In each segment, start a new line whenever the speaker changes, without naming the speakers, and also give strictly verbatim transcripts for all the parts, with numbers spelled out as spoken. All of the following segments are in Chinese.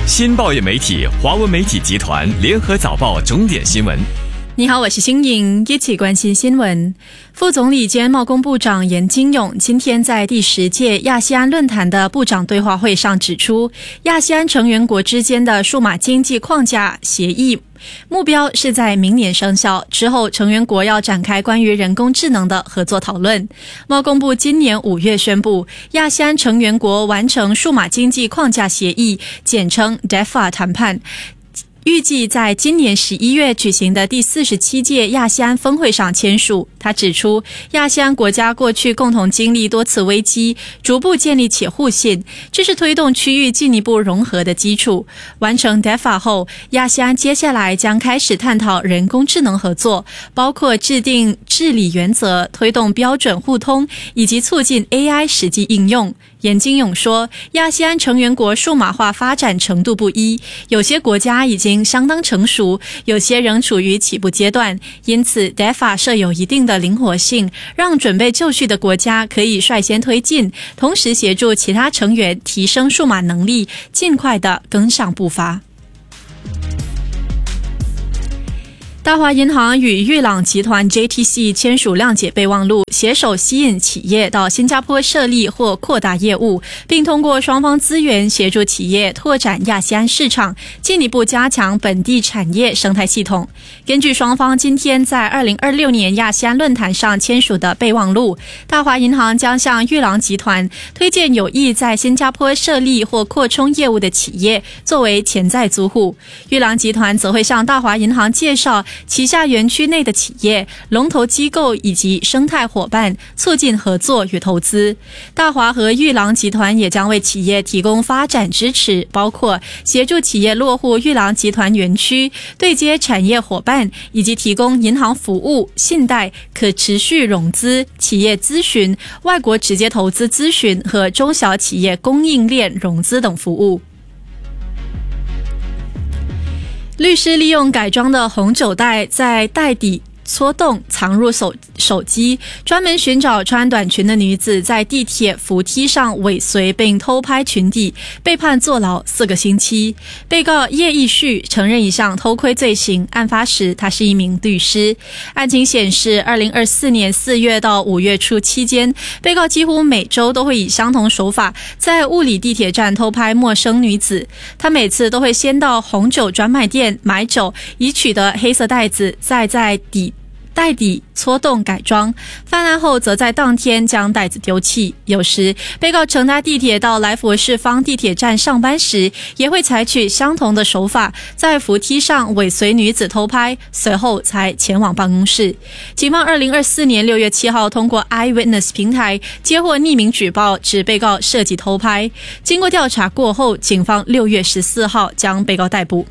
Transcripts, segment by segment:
新报业媒体华文媒体集团联合早报重点新闻。
你好，我是新颖，一起关心新闻。副总理兼贸工部长严金勇今天在第十届亚细安论坛的部长对话会上指出，亚细安成员国之间的数码经济框架协议目标是在明年生效之后，成员国要展开关于人工智能的合作讨论。贸工部今年五月宣布，亚细安成员国完成数码经济框架协议，简称 D E F A 谈判。预计在今年十一月举行的第四十七届亚细安峰会上签署。他指出，亚细安国家过去共同经历多次危机，逐步建立起互信，这是推动区域进一步融合的基础。完成 D E F A 后，亚细安接下来将开始探讨人工智能合作，包括制定治理原则、推动标准互通以及促进 A I 实际应用。严金勇说，亚细安成员国数码化发展程度不一，有些国家已经相当成熟，有些仍处于起步阶段，因此 D E F A 设有一定的灵活性，让准备就绪的国家可以率先推进，同时协助其他成员提升数码能力，尽快地跟上步伐。大华银行与裕朗集团 J T C 签署谅解备忘录，携手吸引企业到新加坡设立或扩大业务，并通过双方资源协助企业拓展亚细安市场，进一步加强本地产业生态系统。根据双方今天在二零二六年亚细安论坛上签署的备忘录，大华银行将向裕朗集团推荐有意在新加坡设立或扩充业务的企业作为潜在租户，裕朗集团则会向大华银行介绍旗下园区内的企业、龙头机构以及生态伙伴，促进合作与投资。大华和裕朗集团也将为企业提供发展支持，包括协助企业落户裕朗集团园区、对接产业伙伴，以及提供银行服务、信贷、可持续融资、企业咨询、外国直接投资咨询和中小企业供应链融资等服务。律师利用改装的红酒袋在袋底戳洞藏入手手机，专门寻找穿短裙的女子在地铁扶梯上尾随并偷拍裙底，被判坐牢四个星期。被告叶义旭承认一项偷窥罪行，案发时他是一名律师。案情显示，二零二四年四月到五月初期间，被告几乎每周都会以相同手法在雾里地铁站偷拍陌生女子。他每次都会先到红酒专卖店买酒，以取得黑色袋子，再在底袋底戳洞改装，犯案后则在当天将袋子丢弃。有时被告乘搭地铁到来佛士方地铁站上班时，也会采取相同的手法，在扶梯上尾随女子偷拍，随后才前往办公室。警方二零二四年六月七号通过 Eyewitness 平台接获匿名举报，指被告涉及偷拍。经过调查过后，警方六月十四号将被告逮捕。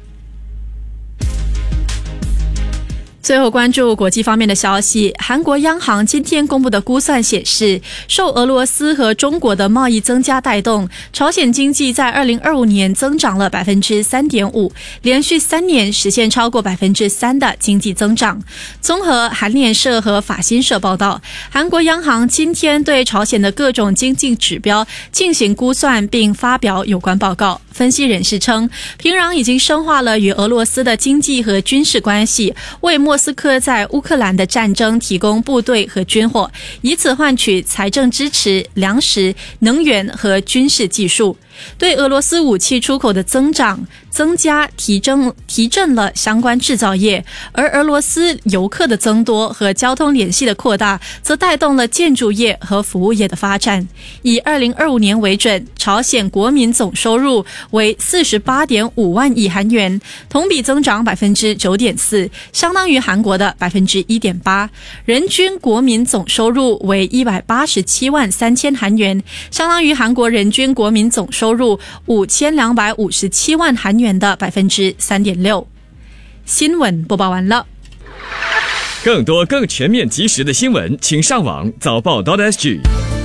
最后关注国际方面的消息，韩国央行今天公布的估算显示，受俄罗斯和中国的贸易增加带动，朝鲜经济在二零二五年增长了 百分之三点五， 连续三年实现超过 百分之三 的经济增长。综合韩联社和法新社报道，韩国央行今天对朝鲜的各种经济指标进行估算并发表有关报告。分析人士称，平壤已经深化了与俄罗斯的经济和军事关系，为莫斯科在乌克兰的战争提供部队和军火，以此换取财政支持、粮食、能源和军事技术。对俄罗斯武器出口的增长增加提振提振了相关制造业，而俄罗斯游客的增多和交通联系的扩大则带动了建筑业和服务业的发展。以二零二五年为准，朝鲜国民总收入为 四十八点五万亿韩元，同比增长 百分之九点四， 相当于韩国的 百分之一点八。 人均国民总收入为一百八十七万三千韩元，相当于韩国人均国民总收入五千两百五十七万韩元的 百分之三点六。 新闻播报完了。
更多更全面及时的新闻，请上网早报 .sg。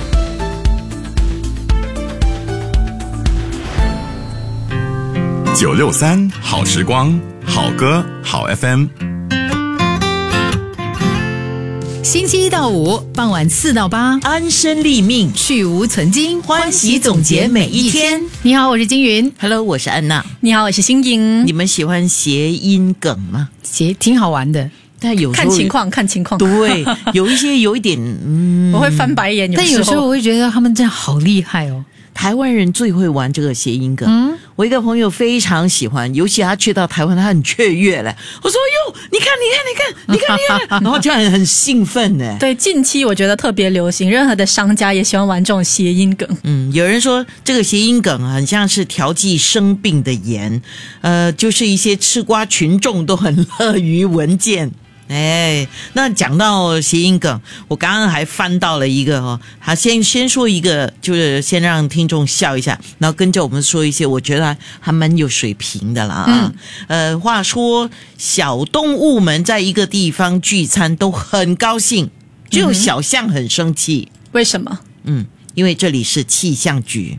九六三好时光，好歌好 F M。 星期一到五傍晚四到八，
安身立命，
去无存菁，
欢喜总结每一天。
你好，我是金云。
Hello， 我是安娜。
你好，我是新颖。
你们喜欢谐音梗吗？
谐挺好玩的，
但有时候
看情况，看情况。
对，有一些有一点，嗯，
我会翻白眼。有
但有时候我会觉得他们真的好厉害哦。
台湾人最会玩这个谐音梗，
嗯，
我一个朋友非常喜欢，尤其他去到台湾，他很雀跃嘞。我说哟，你看，你看，你看，你看，你看，然后就很很兴奋呢。
对，近期我觉得特别流行，任何的商家也喜欢玩这种谐音梗。
嗯，有人说这个谐音梗很像是调剂生病的盐，呃，就是一些吃瓜群众都很乐于闻见。哎，那讲到谐音梗，我刚刚还翻到了一个哦，好，先先说一个，就是先让听众笑一下，然后跟着我们说一些我觉得还蛮有水平的啦啊。嗯、呃，话说小动物们在一个地方聚餐都很高兴，只有小象很生气，
嗯、为什么？
嗯，因为这里是气象局。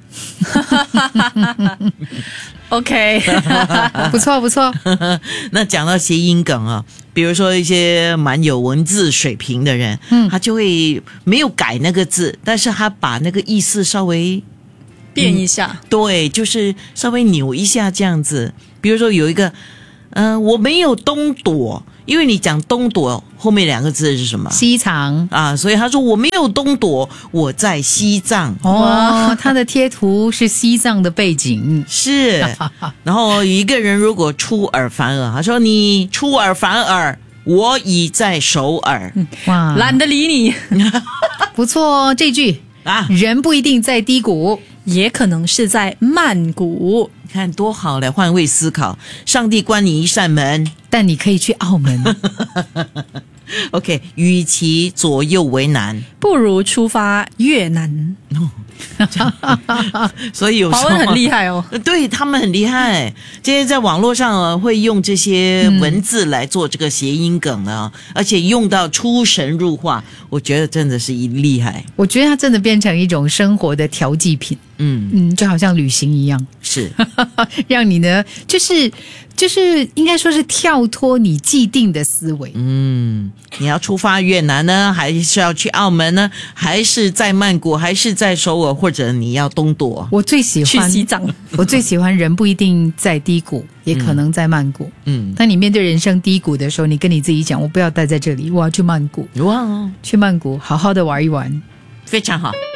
OK，
不错不错。
那讲到谐音梗啊，比如说一些蛮有文字水平的人，嗯，他就会没有改那个字，但是他把那个意思稍微
变一下、
嗯，对，就是稍微扭一下这样子。比如说有一个，嗯、呃，我没有东躲，因为你讲东躲后面两个字是什么？
西藏
啊，所以他说我没有东躲，我在西藏。
哦，他的贴图是西藏的背景，
是。然后一个人如果出尔反尔，他说你出尔反尔，我已在首尔。
哇，
懒得理你。
不错哦，这句
啊，
人不一定在低谷，
也可能是在曼谷。
你看多好嘞，换位思考，上帝关你一扇门，
但你可以去澳门。
OK， 与其左右为难，
不如出发越南。
所以有时候
华文很厉害哦，
对他们很厉害。今天在网络上啊，会用这些文字来做这个谐音梗啊，嗯、而且用到出神入化，我觉得真的是一厉害。
我觉得它真的变成一种生活的调剂品。
嗯
嗯，就好像旅行一样，
是
让你呢，就是就是应该说是跳脱你既定的思维。
嗯，你要出发越南呢，还是要去澳门呢？还是在曼谷，还是在首尔，或者你要东躲？
我最喜欢
去西藏，
我最喜欢人不一定在低谷，也可能在曼谷。
嗯，
当你面对人生低谷的时候，你跟你自己讲，我不要待在这里，我要去曼谷。
哇，
去曼谷好好的玩一玩，
非常好。